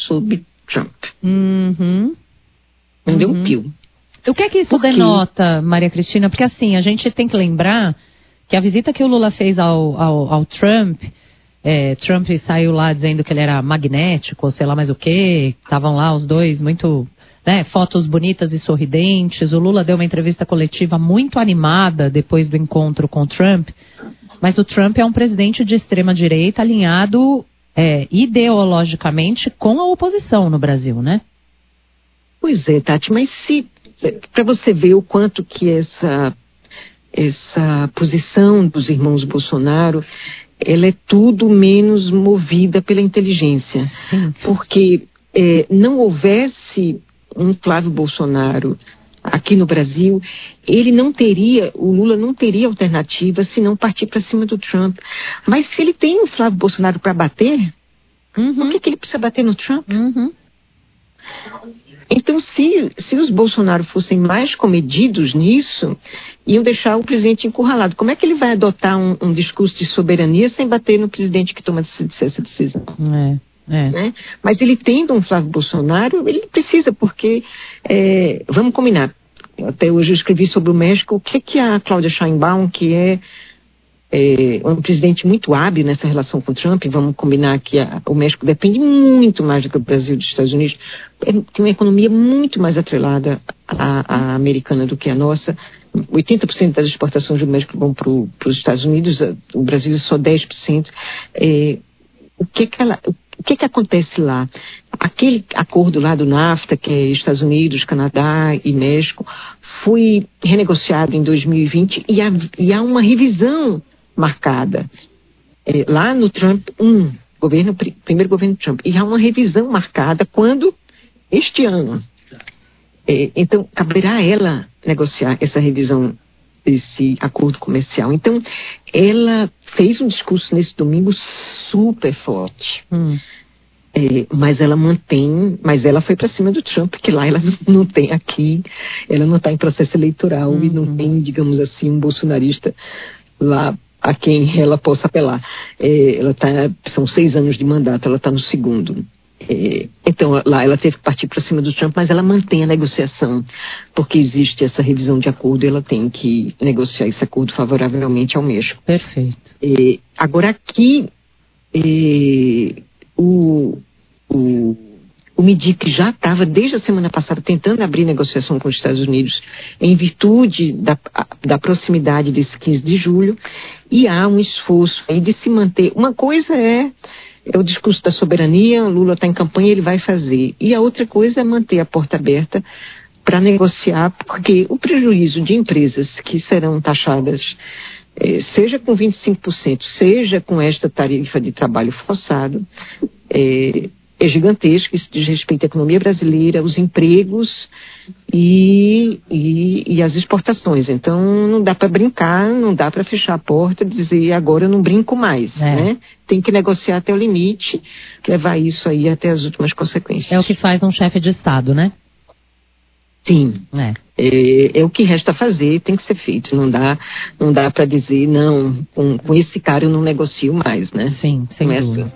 sob Trump. Uhum. Não deu um pio. O que é que isso denota, Maria Cristina? Porque assim, a gente tem que lembrar que a visita que o Lula fez ao Trump, Trump saiu lá dizendo que ele era magnético, ou sei lá mais o quê, estavam lá os dois muito, fotos bonitas e sorridentes. O Lula deu uma entrevista coletiva muito animada depois do encontro com o Trump, mas o Trump é um presidente de extrema-direita alinhado ideologicamente com a oposição no Brasil, né? Pois é, Tati, mas para você ver o quanto que essa posição dos irmãos Bolsonaro, ela é tudo menos movida pela inteligência. Sim. Porque não houvesse um Flávio Bolsonaro aqui no Brasil, o Lula não teria alternativa se não partir para cima do Trump. Mas se ele tem o Flávio Bolsonaro para bater, por que ele precisa bater no Trump? Uhum. Então, se os Bolsonaro fossem mais comedidos nisso, iam deixar o presidente encurralado. Como é que ele vai adotar um discurso de soberania sem bater no presidente que toma essa decisão? Né? Mas ele tendo um Flávio Bolsonaro, ele precisa, porque, vamos combinar, até hoje eu escrevi sobre o México, o que a Cláudia Sheinbaum, que é um presidente muito hábil nessa relação com o Trump, vamos combinar que o México depende muito mais do que o Brasil dos Estados Unidos, tem uma economia muito mais atrelada à americana do que a nossa. 80% das exportações do México vão para os Estados Unidos, o Brasil é só 10%. O que acontece lá? Aquele acordo lá do NAFTA, que é Estados Unidos, Canadá e México, foi renegociado em 2020 e há uma revisão marcada lá no Trump primeiro governo Trump, e há uma revisão marcada quando? Este ano. Então, caberá a ela negociar essa revisão desse acordo comercial. Então, ela fez um discurso nesse domingo super forte. Mas ela foi para cima do Trump, porque lá ela não tem aqui, ela não está em processo eleitoral e não tem, digamos assim, um bolsonarista lá a quem ela possa apelar. São 6 anos de mandato, ela está no segundo. Então, lá ela teve que partir para cima do Trump, mas ela mantém a negociação, porque existe essa revisão de acordo e ela tem que negociar esse acordo favoravelmente ao México. Perfeito. Agora aqui, o MIDIC já estava, desde a semana passada, tentando abrir negociação com os Estados Unidos em virtude da proximidade desse 15 de julho, e há um esforço aí de se manter. Uma coisa é o discurso da soberania, o Lula está em campanha, ele vai fazer. E a outra coisa é manter a porta aberta para negociar, porque o prejuízo de empresas que serão taxadas, seja com 25%, seja com esta tarifa de trabalho forçado, é gigantesco. Isso diz respeito à economia brasileira, os empregos e as exportações. Então, não dá para brincar, não dá para fechar a porta e dizer agora eu não brinco mais, né? Tem que negociar até o limite, levar isso aí até as últimas consequências. É o que faz um chefe de Estado, né? Sim. É o que resta fazer, tem que ser feito. Não dá para dizer, não, com esse cara eu não negocio mais, né? Sim, sem dúvida.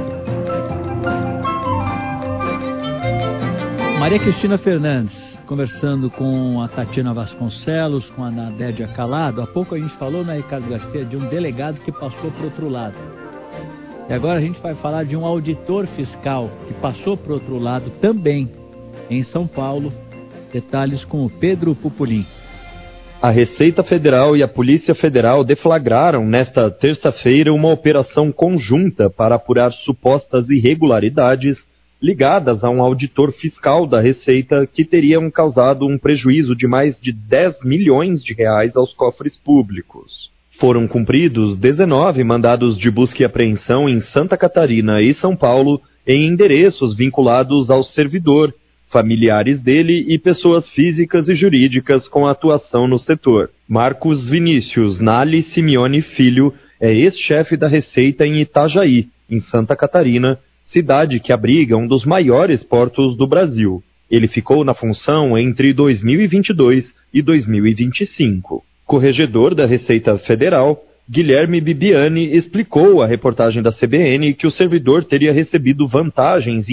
Maria Cristina Fernandes, conversando com a Tatiana Vasconcelos, com a Nadédia Calado. Há pouco a gente falou, né, Ricardo Garcia, de um delegado que passou para o outro lado. E agora a gente vai falar de um auditor fiscal que passou para o outro lado também, em São Paulo. Detalhes com o Pedro Pupolin. A Receita Federal e a Polícia Federal deflagraram nesta terça-feira uma operação conjunta para apurar supostas irregularidades ligadas a um auditor fiscal da Receita que teriam causado um prejuízo de mais de 10 milhões de reais aos cofres públicos. Foram cumpridos 19 mandados de busca e apreensão em Santa Catarina e São Paulo em endereços vinculados ao servidor, familiares dele e pessoas físicas e jurídicas com atuação no setor. Marcos Vinícius Nali Simeone Filho é ex-chefe da Receita em Itajaí, em Santa Catarina, cidade que abriga um dos maiores portos do Brasil. Ele ficou na função entre 2022 e 2025. Corregedor da Receita Federal, Guilherme Bibiani explicou à reportagem da CBN que o servidor teria recebido vantagens